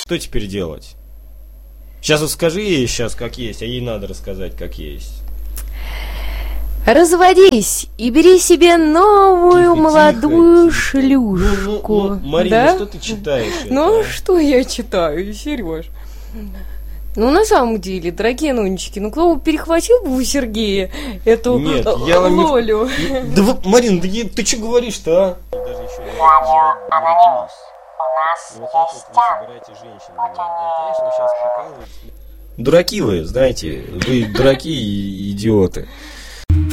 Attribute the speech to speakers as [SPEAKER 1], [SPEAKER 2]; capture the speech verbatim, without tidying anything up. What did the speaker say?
[SPEAKER 1] Что теперь делать? Сейчас вот скажи ей сейчас как есть, а ей надо рассказать как есть.
[SPEAKER 2] Разводись и бери себе новую
[SPEAKER 1] Тихо,
[SPEAKER 2] молодую
[SPEAKER 1] тихо,
[SPEAKER 2] шлюшку.
[SPEAKER 1] Ну, ну, ну, Марина,
[SPEAKER 2] да?
[SPEAKER 1] что ты читаешь?
[SPEAKER 2] Ну,
[SPEAKER 1] это, а?
[SPEAKER 2] что я читаю, Сереж? Ну, на самом деле, дорогие нонечки, ну кто бы перехватил бы у Сергея эту
[SPEAKER 1] Нет, я вам не-
[SPEAKER 2] Лолю?
[SPEAKER 1] Да вы, Марин, да я- ты что говоришь-то, а? Даже еще не
[SPEAKER 3] Радио Анонимус. У нас
[SPEAKER 1] Вот так
[SPEAKER 3] есть
[SPEAKER 1] вот вы
[SPEAKER 3] тян.
[SPEAKER 1] собираете женщин. Да, конечно, вы сейчас прикалываетесь. Дураки вы, знаете, вы дураки и идиоты.